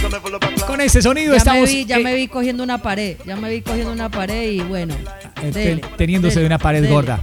Con este sonido ya me vi cogiendo una pared. Ya me vi cogiendo una pared y bueno. Teniéndose de una pared gorda.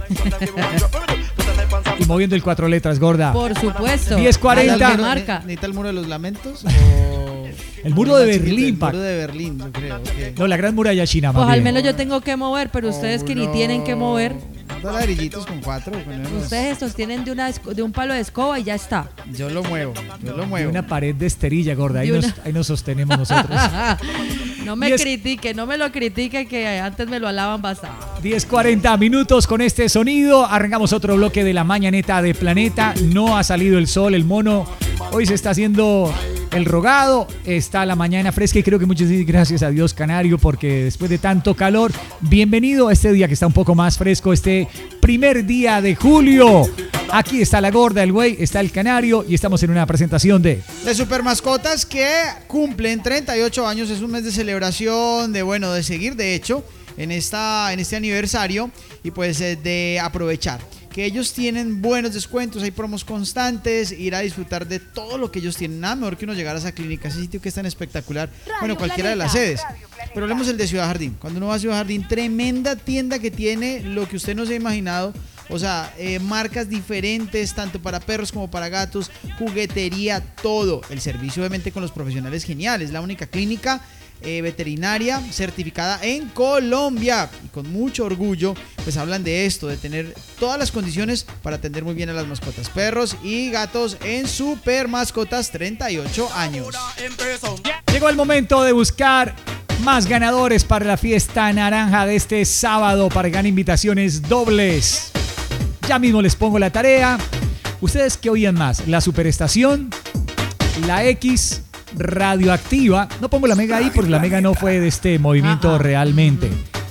Y moviendo el 4 letras, gorda. Por supuesto. 10:40. ¿Necesita el muro de los lamentos? El muro de Berlín, El muro de Berlín, yo creo. Okay. No, la gran muralla china, pues más al bien. menos yo tengo que mover, pero ustedes que ni tienen que mover. Dos ladrillitos con 4. Ustedes estos tienen de un palo de escoba y ya está. Yo lo muevo. Y una pared de esterilla, gorda. Ahí nos sostenemos nosotros. No me critique, no me lo critique, que antes me lo alaban bastante. 10:40 minutos con este sonido. Arrancamos otro bloque de la mañaneta de Planeta. No ha salido el sol, el mono. Hoy se está haciendo el rogado. Está la mañana fresca y creo que muchos dicen gracias a Dios, Canario, porque después de tanto calor, bienvenido a este día que está un poco más fresco, este primer día de julio. Aquí está la gorda, el güey, está el Canario y estamos en una presentación de Super Mascotas que cumplen 38 años. Es un mes de celebración, de seguir, de hecho, en este aniversario y pues de aprovechar que ellos tienen buenos descuentos, hay promos constantes, ir a disfrutar de todo lo que ellos tienen. Nada mejor que uno llegar a esa clínica, ese sitio que es tan espectacular. Cualquiera de las sedes. Pero hablemos del de Ciudad Jardín. Cuando uno va a Ciudad Jardín, tremenda tienda que tiene lo que usted no se ha imaginado. O sea, marcas diferentes, tanto para perros como para gatos, juguetería, todo. El servicio obviamente con los profesionales geniales. La única clínica veterinaria certificada en Colombia y con mucho orgullo pues hablan de esto, de tener todas las condiciones para atender muy bien a las mascotas, perros y gatos en Super Mascotas. 38 años. Llegó el momento de buscar más ganadores para la fiesta naranja de este sábado para ganar invitaciones dobles. Ya mismo les pongo la tarea. ¿Ustedes qué oían más? ¿La Superestación? ¿La X? Radioactiva. No pongo la Mega ahí porque la Mega no fue de este movimiento realmente.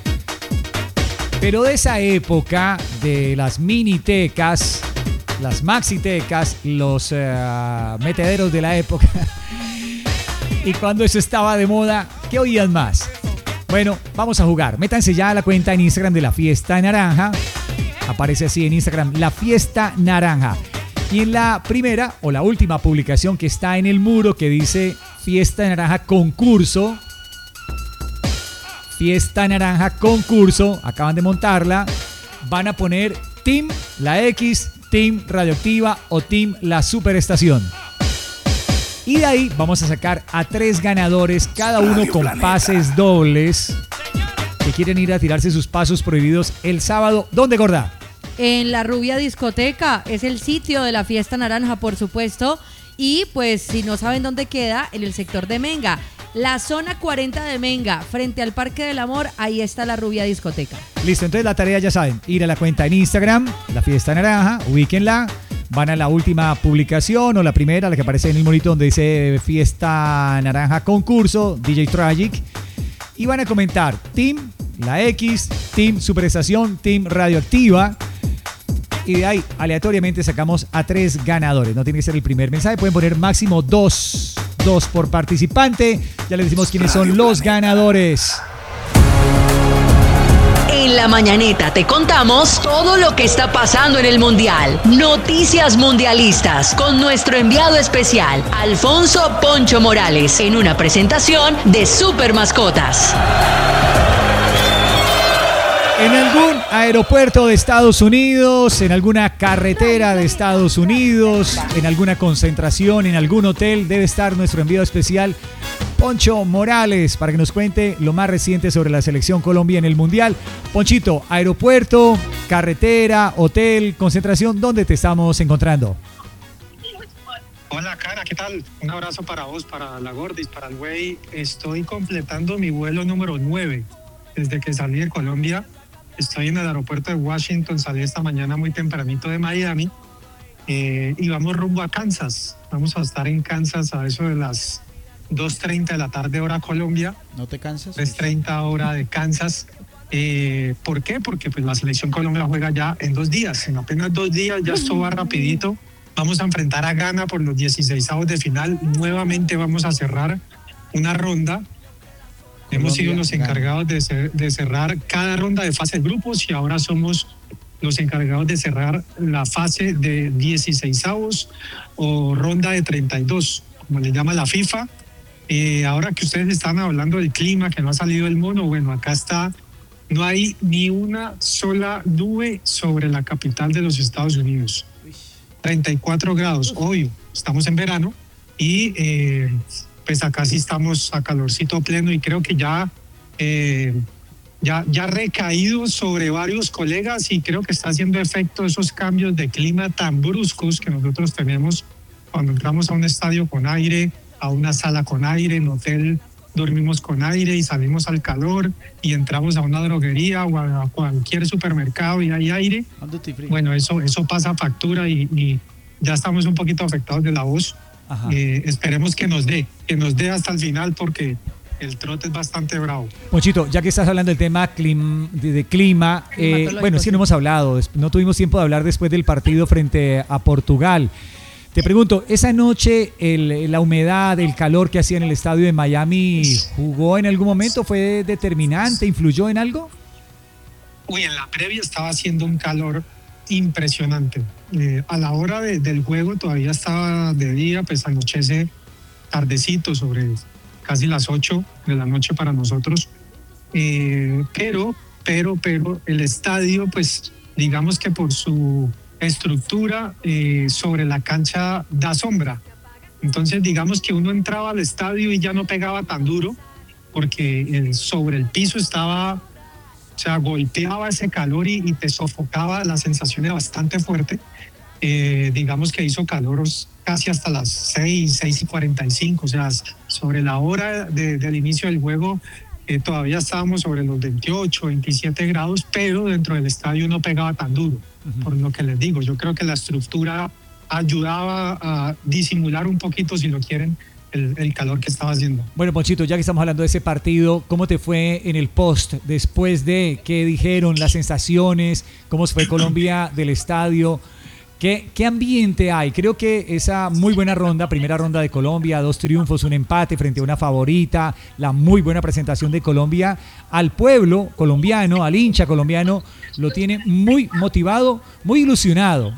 Pero de esa época, de las minitecas, las maxitecas, los metederos de la época, y cuando eso estaba de moda, ¿qué oían más? Bueno, vamos a jugar. Métanse ya a la cuenta en Instagram de La Fiesta Naranja. Aparece así en Instagram, La Fiesta Naranja. Y en la primera o la última publicación que está en el muro que dice Fiesta Naranja Concurso. Fiesta Naranja Concurso. Acaban de montarla. Van a poner Team La X, Team Radioactiva o Team La Superestación. Y de ahí vamos a sacar a 3 ganadores, cada uno con pases dobles, que quieren ir a tirarse sus pasos prohibidos el sábado. ¿Dónde, gorda? En la Rubia Discoteca, es el sitio de la Fiesta Naranja, por supuesto. Y pues si no saben dónde queda, en el sector de Menga, la zona 40 de Menga, frente al Parque del Amor, ahí está la Rubia Discoteca. Listo, entonces la tarea ya saben, ir a la cuenta en Instagram, La Fiesta Naranja, ubíquenla, van a la última publicación o la primera, la que aparece en el monito donde dice Fiesta Naranja Concurso, DJ Tragic, y van a comentar Team La X, Team Superestación, Team Radioactiva. Y de ahí aleatoriamente sacamos a 3 ganadores. No tiene que ser el primer mensaje, pueden poner máximo 2 por participante. Ya les decimos quiénes son los ganadores. En la mañaneta te contamos todo lo que está pasando en el Mundial. Noticias mundialistas con nuestro enviado especial, Alfonso Poncho Morales, en una presentación de Super Mascotas. En algún aeropuerto de Estados Unidos, en alguna carretera de Estados Unidos, en alguna concentración, en algún hotel, debe estar nuestro enviado especial, Poncho Morales, para que nos cuente lo más reciente sobre la selección Colombia en el Mundial. Ponchito, aeropuerto, carretera, hotel, concentración, ¿dónde te estamos encontrando? Hola, Cara, ¿qué tal? Un abrazo para vos, para la Gordis, para el güey. Estoy completando mi vuelo número 9 desde que salí de Colombia. Estoy en el aeropuerto de Washington, salí esta mañana muy tempranito de Miami y vamos rumbo a Kansas. Vamos a estar en Kansas a eso de las 2:30 de la tarde hora Colombia. ¿No te cansas? 3:30 hora de Kansas. ¿Por qué? Porque pues, la selección Colombia juega ya en 2 días. En apenas 2 días ya esto va rapidito. Vamos a enfrentar a Ghana por los 16avos de final. Nuevamente vamos a cerrar una ronda. Hemos sido los encargados de cerrar cada ronda de fase de grupos y ahora somos los encargados de cerrar la fase de 16avos o ronda de 32, como le llama la FIFA. Ahora que ustedes están hablando del clima, que no ha salido el mono, bueno, acá está, no hay ni una sola nube sobre la capital de los Estados Unidos. 34 grados, hoy estamos en verano y pues acá sí estamos a calorcito pleno y creo que ya ha recaído sobre varios colegas y creo que está haciendo efecto esos cambios de clima tan bruscos que nosotros tenemos cuando entramos a un estadio con aire, a una sala con aire, en hotel dormimos con aire y salimos al calor y entramos a una droguería o a cualquier supermercado y hay aire. Bueno, eso pasa factura y ya estamos un poquito afectados de la voz. Esperemos que nos dé hasta el final porque el trote es bastante bravo. Ponchito, ya que estás hablando del tema de clima, bueno, sí, no hemos hablado, no tuvimos tiempo de hablar después del partido frente a Portugal. Te pregunto, esa noche la humedad, el calor que hacía en el estadio de Miami, ¿jugó en algún momento? ¿Fue determinante? ¿Influyó en algo? Uy, en la previa estaba haciendo un calor impresionante. A la hora del juego todavía estaba de día, pues anochece tardecito, sobre casi las 8 de la noche para nosotros. Pero el estadio, pues digamos que por su estructura sobre la cancha da sombra. Entonces digamos que uno entraba al estadio y ya no pegaba tan duro porque sobre el piso estaba, o sea, golpeaba ese calor y te sofocaba, la sensación era bastante fuerte. Digamos que hizo calor casi hasta las 6:45, o sea, sobre la hora del inicio del juego todavía estábamos sobre los 28, 27 grados, pero dentro del estadio no pegaba tan duro, por lo que les digo. Yo creo que la estructura ayudaba a disimular un poquito, si lo quieren, el calor que estaba haciendo. Bueno, Ponchito, ya que estamos hablando de ese partido, ¿cómo te fue en el post después de qué dijeron, las sensaciones, cómo se fue Colombia del estadio? ¿Qué ambiente hay? Creo que esa muy buena ronda, primera ronda de Colombia, 2 triunfos, un empate frente a una favorita, la muy buena presentación de Colombia, al pueblo colombiano, al hincha colombiano, lo tiene muy motivado, muy ilusionado.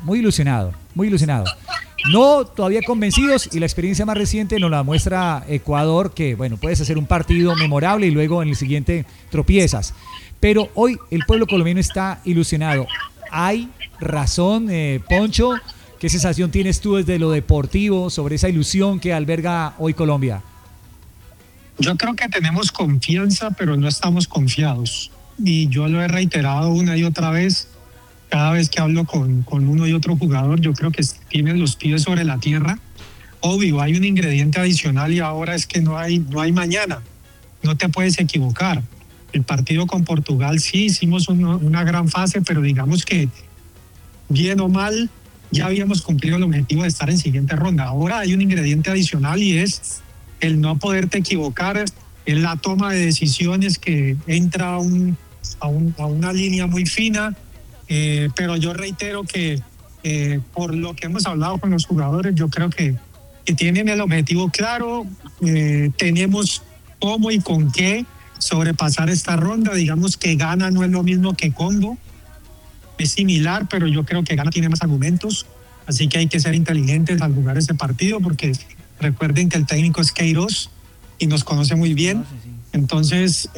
No todavía convencidos, y la experiencia más reciente nos la muestra Ecuador, que bueno, puedes hacer un partido memorable y luego en el siguiente tropiezas. Pero hoy el pueblo colombiano está ilusionado. ¿Hay razón, Poncho? ¿Qué sensación tienes tú desde lo deportivo sobre esa ilusión que alberga hoy Colombia? Yo creo que tenemos confianza, pero no estamos confiados. Y yo lo he reiterado una y otra vez. Cada vez que hablo con uno y otro jugador, yo creo que tienen los pies sobre la tierra. Obvio, hay un ingrediente adicional y ahora es que no hay mañana. No te puedes equivocar. El partido con Portugal sí hicimos una gran fase, pero digamos que bien o mal ya habíamos cumplido el objetivo de estar en siguiente ronda. Ahora hay un ingrediente adicional y es el no poderte equivocar en la toma de decisiones, que entra a una línea muy fina. Pero yo reitero que por lo que hemos hablado con los jugadores, yo creo que tienen el objetivo claro. Tenemos cómo y con qué sobrepasar esta ronda. Digamos que Ghana no es lo mismo que Congo, es similar, pero yo creo que Ghana tiene más argumentos, así que hay que ser inteligentes al jugar ese partido, porque recuerden que el técnico es Queiroz y nos conoce muy bien. Entonces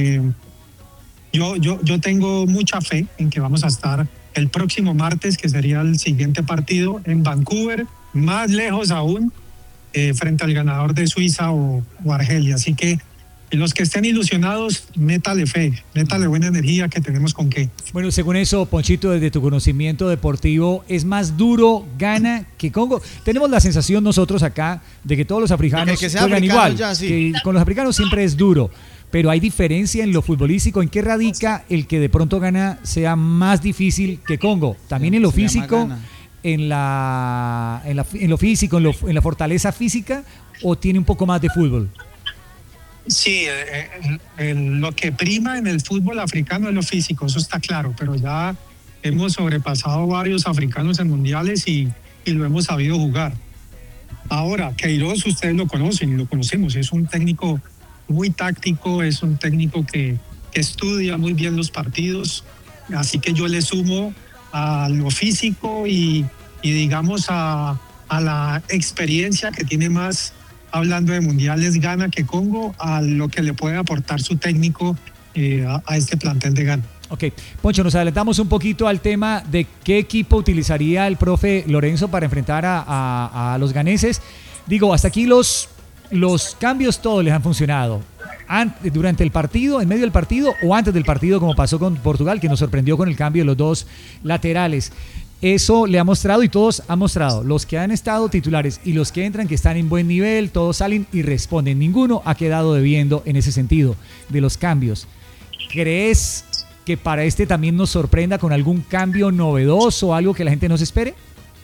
yo tengo mucha fe en que vamos a estar el próximo martes, que sería el siguiente partido, en Vancouver, más lejos aún, frente al ganador de Suiza o Argelia. Así que los que estén ilusionados, métale fe, métale buena energía, que tenemos con qué. Bueno, según eso, Ponchito, desde tu conocimiento deportivo, ¿es más duro Ghana que Congo? Tenemos la sensación nosotros acá de que todos los africanos juegan igual, ya, sí. Que con los africanos siempre es duro, pero hay diferencia en lo futbolístico. ¿En qué radica el que de pronto Ghana sea más difícil que Congo? También en lo físico, en lo físico, en la fortaleza física, ¿o tiene un poco más de fútbol? Sí, lo que prima en el fútbol africano es lo físico, eso está claro, pero ya hemos sobrepasado varios africanos en mundiales y lo hemos sabido jugar. Ahora, Queiroz, ustedes lo conocen y lo conocemos, es un técnico muy táctico, es un técnico que estudia muy bien los partidos, así que yo le sumo a lo físico y digamos a la experiencia que tiene más hablando de mundiales Ghana que Congo, a lo que le puede aportar su técnico a este plantel de Ghana. Ok, Poncho, nos adelantamos un poquito al tema de qué equipo utilizaría el profe Lorenzo para enfrentar a los ganeses. Digo, hasta aquí los cambios todos les han funcionado. Durante el partido, en medio del partido o antes del partido, como pasó con Portugal, que nos sorprendió con el cambio de los dos laterales. Eso le ha mostrado y todos han mostrado. Los que han estado titulares y los que entran, que están en buen nivel, todos salen y responden. Ninguno ha quedado debiendo en ese sentido de los cambios. ¿Crees que para este también nos sorprenda con algún cambio novedoso, algo que la gente no se espere?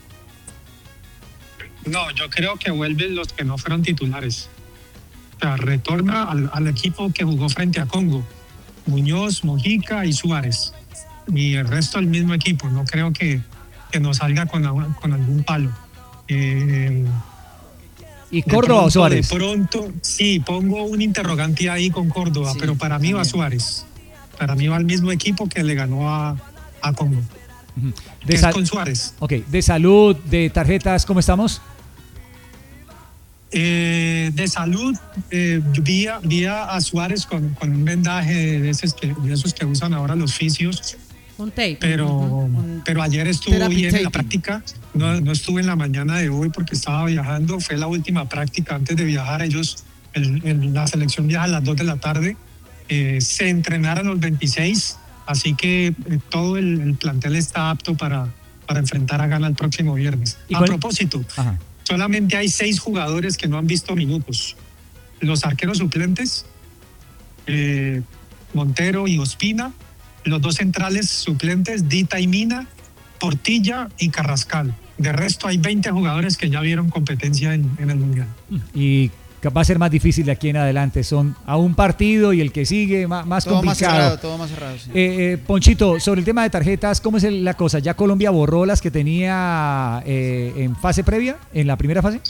No, yo creo que vuelven los que no fueron titulares. O sea, retorna al equipo que jugó frente a Congo. Muñoz, Mojica y Suárez. Y el resto del mismo equipo. No creo que nos salga con algún palo. ¿Y Córdoba o Suárez? De pronto, sí, pongo un interrogante ahí con Córdoba, sí, pero para mí va Suárez. Para mí va el mismo equipo que le ganó a Congo. Es con Suárez. Ok, de salud, de tarjetas, ¿cómo estamos? De salud, vi a Suárez con un vendaje de esos que usan ahora los fisios. Un tape. Pero ayer estuvo bien en la práctica. No estuve en la mañana de hoy porque estaba viajando. Fue la última práctica antes de viajar. Ellos, la selección viaja a las 2 de la tarde. Se entrenaron los 26. Así que todo el plantel está apto para enfrentar a Ghana el próximo viernes. A propósito, solamente hay 6 jugadores que no han visto minutos. Los arqueros suplentes, Montero y Ospina. Los 2 centrales suplentes, Dita y Mina, Portilla y Carrascal. De resto hay 20 jugadores que ya vieron competencia en el Mundial. Y va a ser más difícil de aquí en adelante. Son a un partido y el que sigue más todo complicado. Todo más cerrado, sí. Ponchito, sobre el tema de tarjetas, ¿cómo es la cosa? ¿Ya Colombia borró las que tenía en fase previa, en la primera fase?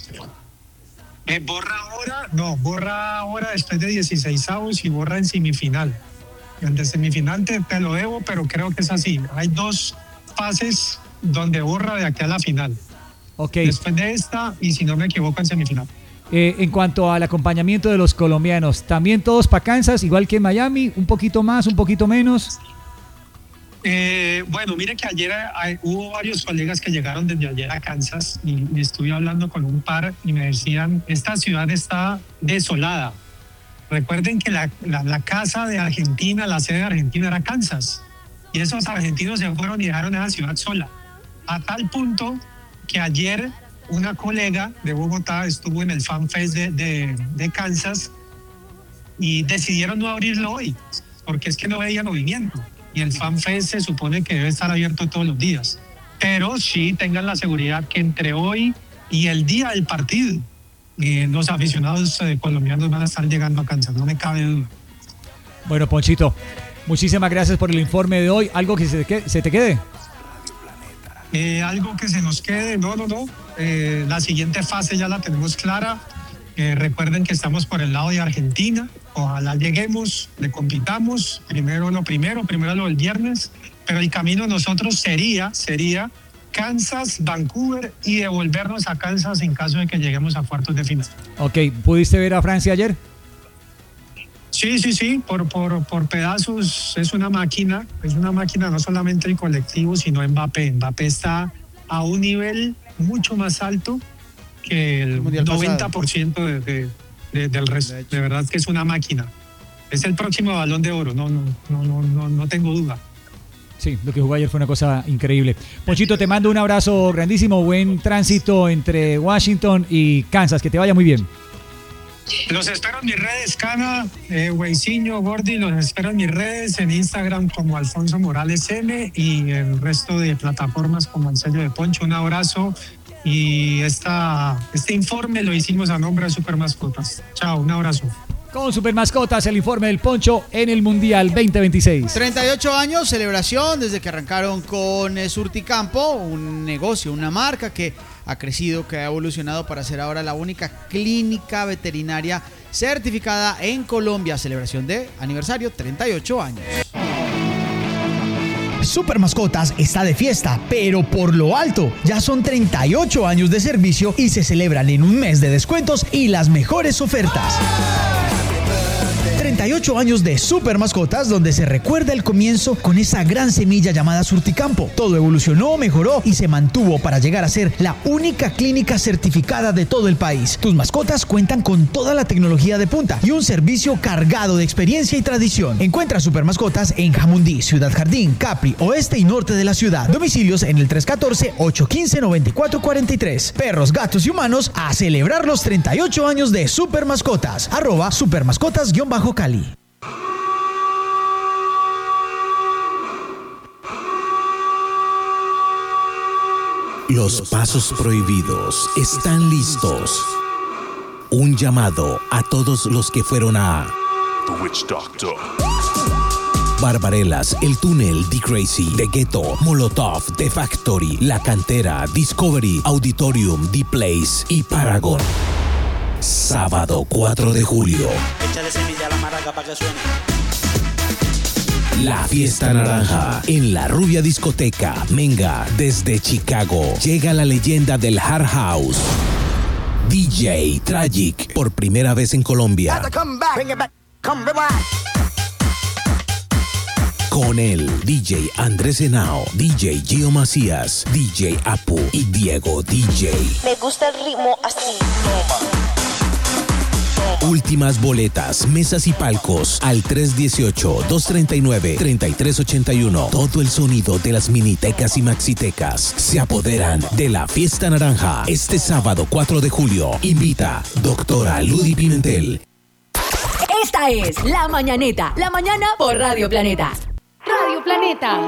Borra ahora después de 16avos y borra en semifinal. El de semifinal te lo debo, pero creo que es así. Hay 2 fases donde borra de aquí a la final. Okay. Después de esta, y si no me equivoco, en semifinal. En cuanto al acompañamiento de los colombianos, ¿también todos para Kansas, igual que en Miami? ¿Un poquito más, un poquito menos? Bueno, mire que ayer hubo varios colegas que llegaron desde ayer a Kansas y estuve hablando con un par y me decían, esta ciudad está desolada. Recuerden que la casa de Argentina, la sede de Argentina era Kansas. Y esos argentinos se fueron y dejaron esa ciudad sola. A tal punto que ayer una colega de Bogotá estuvo en el Fan Fest de Kansas y decidieron no abrirlo hoy, porque es que no veía movimiento. Y el Fan Fest se supone que debe estar abierto todos los días. Pero sí tengan la seguridad que entre hoy y el día del partido, los aficionados colombianos van a estar llegando a Kansas, no me cabe duda. Bueno, Ponchito, muchísimas gracias por el informe de hoy. ¿Algo que se te quede? Algo que se nos quede, no. La siguiente fase ya la tenemos clara. Recuerden que estamos por el lado de Argentina. Ojalá lleguemos, le compitamos. Primero lo del viernes. Pero el camino nosotros sería Kansas, Vancouver y devolvernos a Kansas en caso de que lleguemos a cuartos de final. Ok, ¿pudiste ver a Francia ayer? Sí, por pedazos. Es una máquina no solamente el colectivo, sino Mbappé. Mbappé está a un nivel mucho más alto que el 90% del resto. De verdad que es una máquina. Es el próximo Balón de Oro, no tengo duda. Sí, lo que jugó ayer fue una cosa increíble. Ponchito, te mando un abrazo grandísimo, buen tránsito entre Washington y Kansas, que te vaya muy bien. Los espero en mis redes, Cana, Weisinho, Gordy, los espero en mis redes, en Instagram como Alfonso Morales M y el resto de plataformas como el sello de Poncho. Un abrazo y este informe lo hicimos a nombre de Supermascotas. Chao, un abrazo. Con Supermascotas, el informe del Poncho en el Mundial 2026. 38 años, celebración desde que arrancaron con Surticampo, un negocio, una marca que ha crecido, que ha evolucionado para ser ahora la única clínica veterinaria certificada en Colombia. Celebración de aniversario, 38 años. Super Mascotas está de fiesta, pero por lo alto. Ya son 38 años de servicio y se celebran en un mes de descuentos y las mejores ofertas. 38 años de Super Mascotas, donde se recuerda el comienzo con esa gran semilla llamada Surticampo. Todo evolucionó, mejoró y se mantuvo para llegar a ser la única clínica certificada de todo el país. Tus mascotas cuentan con toda la tecnología de punta y un servicio cargado de experiencia y tradición. Encuentra Super Mascotas en Jamundí, Ciudad Jardín, Capri, oeste y norte de la ciudad. Domicilios en el 314-815-9443. Perros, gatos y humanos a celebrar los 38 años de Super Mascotas. @supermascotas_Cali. Los pasos prohibidos están listos. Un llamado a todos los que fueron a The Witch Doctor, Barbarelas, El Túnel, The Crazy, The Ghetto, Molotov, The Factory, La Cantera, Discovery, Auditorium, The Place y Paragon. Sábado 4 de julio. Échale semilla a la maraca para que suene. La Fiesta Naranja en la Rubia Discoteca, Menga. Desde Chicago llega la leyenda del Hard House, DJ Tragic, por primera vez en Colombia. Con él, DJ Andrés Henao, DJ Gio Macías, DJ Apu y Diego DJ. Me gusta el ritmo así. Últimas boletas, mesas y palcos al 318-239-3381. Todo el sonido de las minitecas y maxitecas se apoderan de la Fiesta Naranja este sábado 4 de julio. Invita Doctora Ludi Pimentel. Esta es La Mañaneta, la mañana por Radio Planeta. Radio Planeta.